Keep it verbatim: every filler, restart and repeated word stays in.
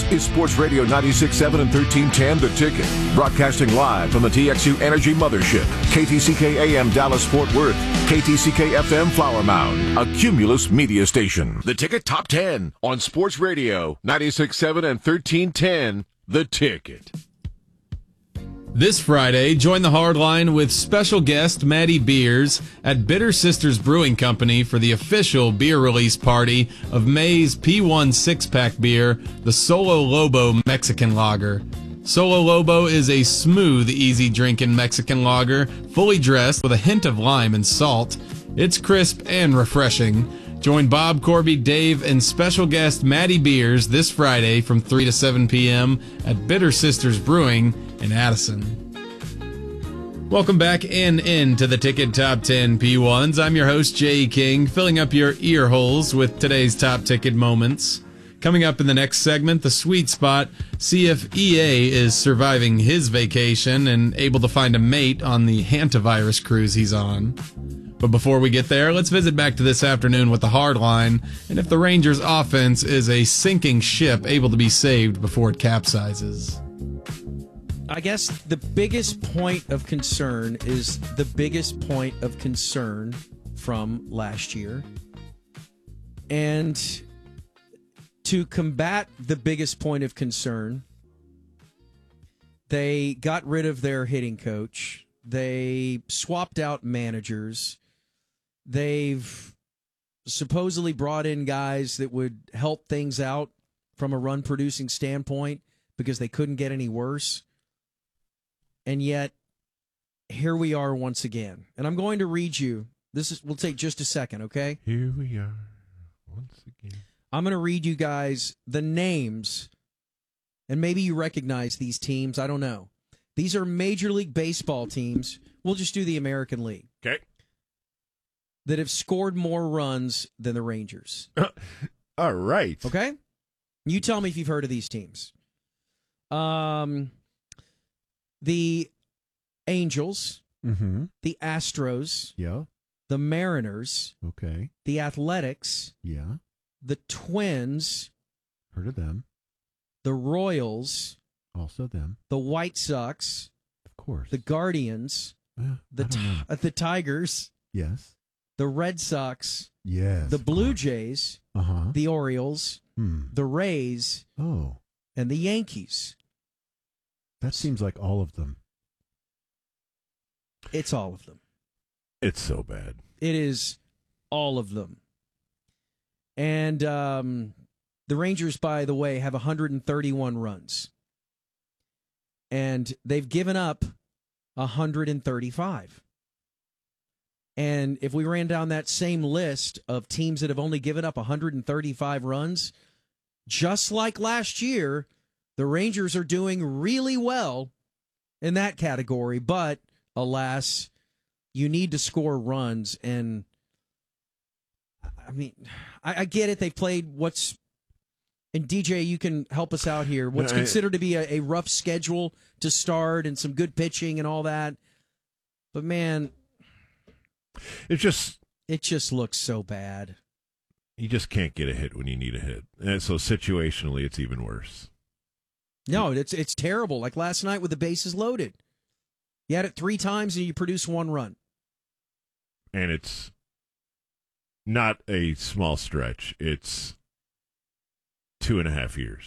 This is Sports Radio ninety-six point seven and thirteen ten The Ticket. Broadcasting live from the T X U Energy Mothership. K T C K A M Dallas Fort Worth. K T C K F M Flower Mound. A Cumulus media station. The Ticket Top ten on Sports Radio ninety-six point seven and thirteen ten The Ticket. This Friday, join the Hardline with special guest Maddie Beers at Bitter Sisters Brewing Company for the official beer release party of May's P one six-pack beer, the Solo Lobo Mexican Lager. Solo Lobo is a smooth, easy-drinking Mexican lager, fully dressed with a hint of lime and salt. It's crisp and refreshing. Join Bob Corby, Dave, and special guest Maddie Beers this Friday from three to seven p.m. at Bitter Sisters Brewing in Addison. Welcome back in into the Ticket Top ten P ones. I'm your host, Jay King, filling up your ear holes with today's top ticket moments. Coming up in the next segment, the sweet spot, see if E A is surviving his vacation and able to find a mate on the hantavirus cruise he's on. But before we get there, let's visit back to this afternoon with the Hardline and if the Rangers' offense is a sinking ship able to be saved before it capsizes. I guess the biggest point of concern is the biggest point of concern from last year. And to combat the biggest point of concern, they got rid of their hitting coach. They swapped out managers. They've supposedly brought in guys that would help things out from a run-producing standpoint because they couldn't get any worse. And yet, here we are once again. And I'm going to read you. This is, will take just a second, okay? Here we are once again. I'm going to read you guys the names, and maybe you recognize these teams. I don't know. These are Major League Baseball teams. We'll just do the American League. Okay. That have scored more runs than the Rangers. All right. Okay? You tell me if you've heard of these teams. Um, the Angels, Mm-hmm. the Astros, Yeah. the Mariners, Okay. the Athletics, Yeah. the Twins, Heard of them. the Royals, Also them. the White Sox, Of course. the Guardians, Uh, the I don't know. ti- uh, the Tigers, Yes. the Red Sox, Yes. the of Blue course. Jays, Uh-huh. the Orioles, Hmm. the Rays, Oh. and the Yankees. That seems like all of them. It's all of them. It's so bad. It is all of them. And um, the Rangers, by the way, have one hundred thirty-one runs. And they've given up one hundred thirty-five. And if we ran down that same list of teams that have only given up one hundred thirty-five runs, just like last year, the Rangers are doing really well in that category. But, alas, you need to score runs. And, I mean, I, I get it. They've played what's, and D J, you can help us out here, what's No, I- considered to be a, a rough schedule to start and some good pitching and all that. But, man, It's just, it just looks so bad. you just can't get a hit when you need a hit. And so situationally, it's even worse. No, it's it's terrible. Like last night with the bases loaded. You had it three times and you produced one run. And it's not a small stretch. It's two and a half years.